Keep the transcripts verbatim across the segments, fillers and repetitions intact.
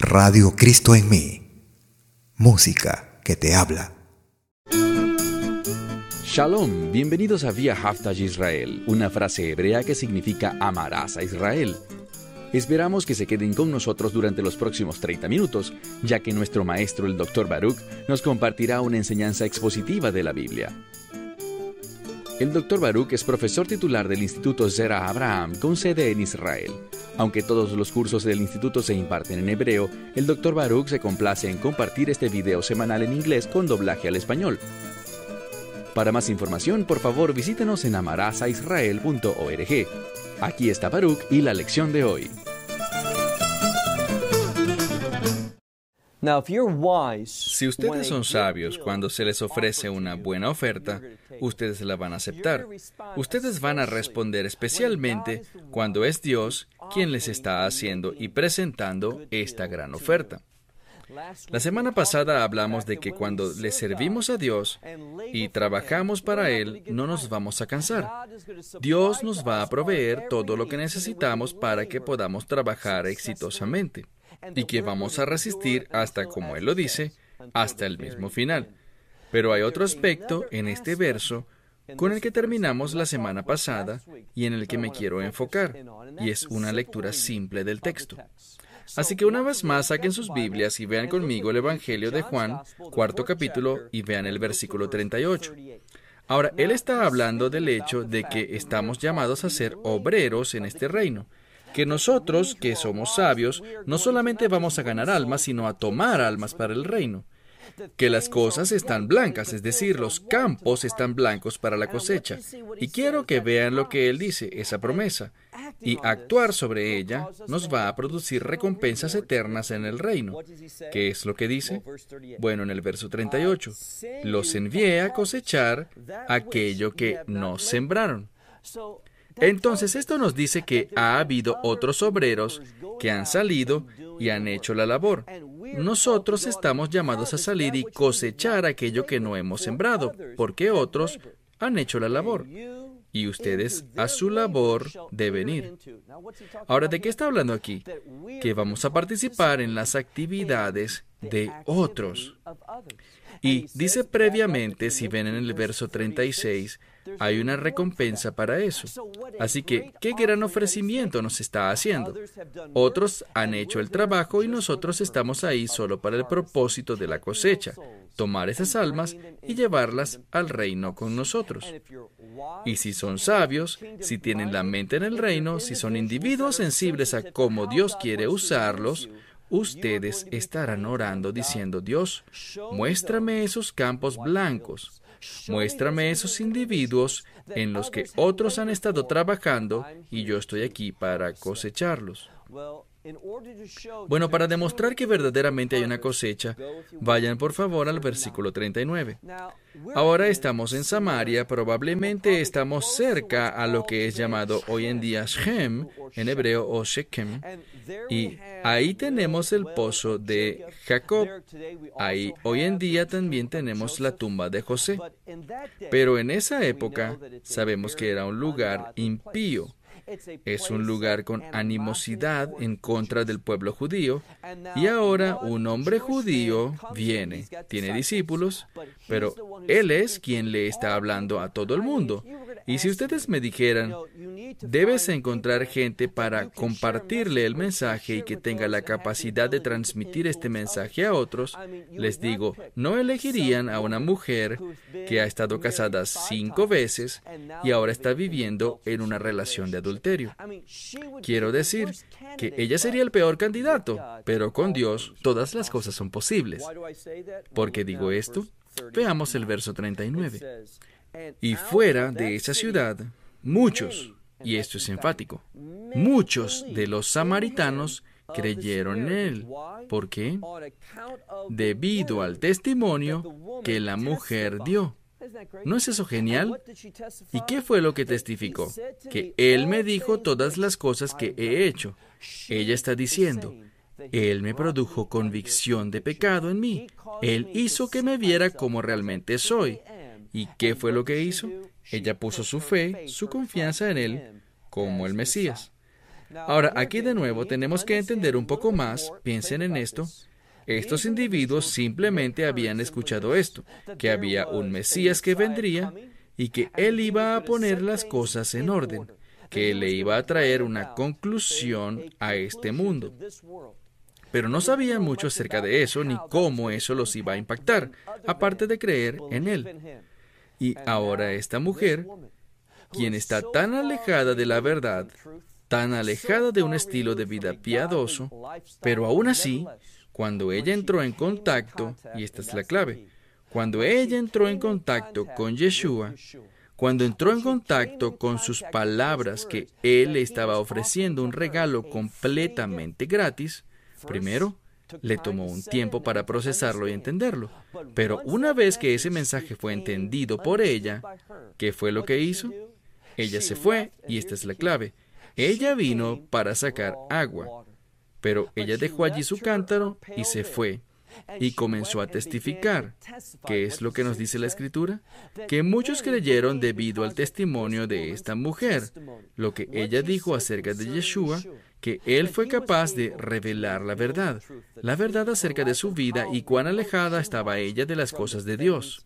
Radio Cristo en mí. Música que te habla. Shalom, bienvenidos a Via Haftaj Israel, una frase hebrea que significa amarás a Israel. Esperamos que se queden con nosotros durante los próximos treinta minutos, ya que nuestro maestro, el doctor Baruch, nos compartirá una enseñanza expositiva de la Biblia. El doctor Baruch es profesor titular del Instituto Zera Abraham, con sede en Israel. Aunque todos los cursos del instituto se imparten en hebreo, el doctor Baruch se complace en compartir este video semanal en inglés con doblaje al español. Para más información, por favor, visítenos en amarasaisrael punto org. Aquí está Baruch y la lección de hoy. Si ustedes son sabios cuando se les ofrece una buena oferta, ustedes la van a aceptar. Ustedes van a responder especialmente cuando es Dios quien les está haciendo y presentando esta gran oferta. La semana pasada hablamos de que cuando le servimos a Dios y trabajamos para Él, no nos vamos a cansar. Dios nos va a proveer todo lo que necesitamos para que podamos trabajar exitosamente y que vamos a resistir hasta, como Él lo dice, hasta el mismo final. Pero hay otro aspecto en este verso con el que terminamos la semana pasada y en el que me quiero enfocar, y es una lectura simple del texto. Así que una vez más saquen sus Biblias y vean conmigo el Evangelio de Juan, cuarto capítulo, y vean el versículo treinta y ocho. Ahora, él está hablando del hecho de que estamos llamados a ser obreros en este reino, que nosotros, que somos sabios, no solamente vamos a ganar almas, sino a tomar almas para el reino. Que las cosas están blancas, es decir, los campos están blancos para la cosecha. Y quiero que vean lo que él dice, esa promesa. Y actuar sobre ella nos va a producir recompensas eternas en el reino. ¿Qué es lo que dice? Bueno, en el verso treinta y ocho, los envié a cosechar aquello que no sembraron. Entonces, esto nos dice que ha habido otros obreros que han salido y han hecho la labor. Nosotros estamos llamados a salir y cosechar aquello que no hemos sembrado, porque otros han hecho la labor. Y ustedes a su labor deben ir. Ahora, ¿de qué está hablando aquí? Que vamos a participar en las actividades de otros. Y dice previamente, si ven en el verso treinta y seis, hay una recompensa para eso. Así que, ¿qué gran ofrecimiento nos está haciendo? Otros han hecho el trabajo y nosotros estamos ahí solo para el propósito de la cosecha, tomar esas almas y llevarlas al reino con nosotros. Y si son sabios, si tienen la mente en el reino, si son individuos sensibles a cómo Dios quiere usarlos, ustedes estarán orando diciendo, Dios, muéstrame esos campos blancos, muéstrame esos individuos en los que otros han estado trabajando y yo estoy aquí para cosecharlos. Bueno, para demostrar que verdaderamente hay una cosecha, vayan por favor al versículo treinta y nueve. Ahora estamos en Samaria, probablemente estamos cerca a lo que es llamado hoy en día Shem, en hebreo, o Shechem, y ahí tenemos el pozo de Jacob. Ahí hoy en día también tenemos la tumba de José. Pero en esa época sabemos que era un lugar impío. Es un lugar con animosidad en contra del pueblo judío, y ahora un hombre judío viene, tiene discípulos, pero él es quien le está hablando a todo el mundo. Y si ustedes me dijeran, debes encontrar gente para compartirle el mensaje y que tenga la capacidad de transmitir este mensaje a otros, les digo, no elegirían a una mujer que ha estado casada cinco veces y ahora está viviendo en una relación de adulterio. Quiero decir que ella sería el peor candidato, pero con Dios todas las cosas son posibles. ¿Por qué digo esto? Veamos el verso treinta y nueve. Y fuera de esa ciudad, muchos, y esto es enfático, muchos de los samaritanos creyeron en él. ¿Por qué? Debido al testimonio que la mujer dio. ¿No es eso genial? ¿Y qué fue lo que testificó? Que él me dijo todas las cosas que he hecho. Ella está diciendo, él me produjo convicción de pecado en mí. Él hizo que me viera como realmente soy. ¿Y qué fue lo que hizo? Ella puso su fe, su confianza en él, como el Mesías. Ahora, aquí de nuevo tenemos que entender un poco más, piensen en esto. Estos individuos simplemente habían escuchado esto, que había un Mesías que vendría y que Él iba a poner las cosas en orden, que Él le iba a traer una conclusión a este mundo. Pero no sabían mucho acerca de eso ni cómo eso los iba a impactar, aparte de creer en Él. Y ahora esta mujer, quien está tan alejada de la verdad, tan alejada de un estilo de vida piadoso, pero aún así, cuando ella entró en contacto, y esta es la clave, cuando ella entró en contacto con Yeshua, cuando entró en contacto con sus palabras que Él le estaba ofreciendo un regalo completamente gratis, primero, le tomó un tiempo para procesarlo y entenderlo. Pero una vez que ese mensaje fue entendido por ella, ¿qué fue lo que hizo? Ella se fue, y esta es la clave. Ella vino para sacar agua, pero ella dejó allí su cántaro y se fue. Y comenzó a testificar. ¿Qué es lo que nos dice la Escritura? Que muchos creyeron debido al testimonio de esta mujer, lo que ella dijo acerca de Yeshua, que Él fue capaz de revelar la verdad, la verdad acerca de su vida y cuán alejada estaba ella de las cosas de Dios.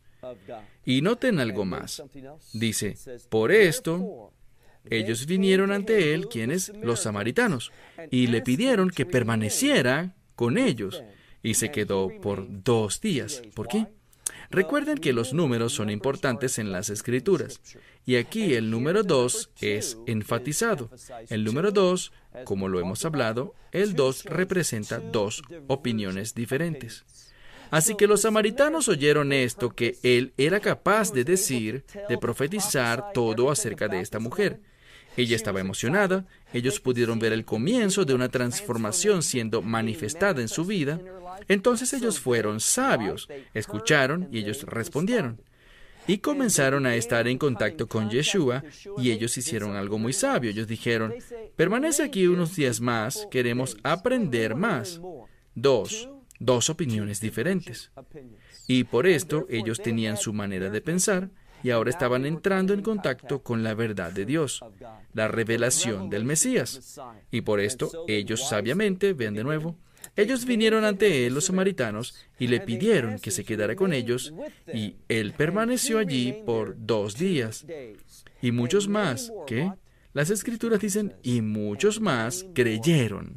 Y noten algo más. Dice, por esto, ellos vinieron ante Él, quienes, los samaritanos, y le pidieron que permaneciera con ellos. Y se quedó por dos días. ¿Por qué? Recuerden que los números son importantes en las Escrituras. Y aquí el número dos es enfatizado. El número dos, como lo hemos hablado, el dos representa dos opiniones diferentes. Así que los samaritanos oyeron esto, que Él era capaz de decir, de profetizar todo acerca de esta mujer. Ella estaba emocionada, ellos pudieron ver el comienzo de una transformación siendo manifestada en su vida. Entonces ellos fueron sabios, escucharon y ellos respondieron. Y comenzaron a estar en contacto con Yeshua, y ellos hicieron algo muy sabio. Ellos dijeron, permanece aquí unos días más, queremos aprender más. Dos, dos opiniones diferentes. Y por esto ellos tenían su manera de pensar, y ahora estaban entrando en contacto con la verdad de Dios, la revelación del Mesías. Y por esto ellos sabiamente, vean de nuevo, ellos vinieron ante Él, los samaritanos, y le pidieron que se quedara con ellos, y Él permaneció allí por dos días. Y muchos más, ¿qué? Las Escrituras dicen, y muchos más creyeron.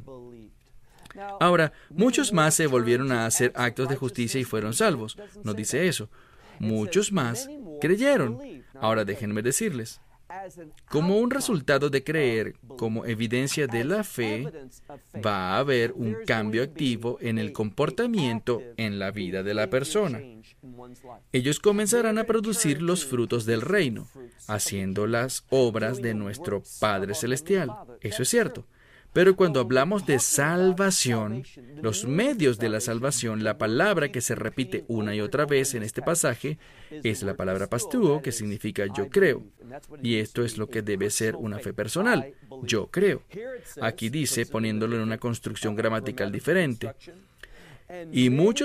Ahora, muchos más se volvieron a hacer actos de justicia y fueron salvos. No dice eso. Muchos más creyeron. Ahora déjenme decirles, como un resultado de creer, como evidencia de la fe, va a haber un cambio activo en el comportamiento en la vida de la persona. Ellos comenzarán a producir los frutos del reino, haciendo las obras de nuestro Padre Celestial. Eso es cierto. Pero cuando hablamos de salvación, los medios de la salvación, la palabra que se repite una y otra vez en este pasaje es la palabra pastúo, que significa yo creo. Y esto es lo que debe ser una fe personal. Yo creo. Aquí dice, poniéndolo en una construcción gramatical diferente, y muchos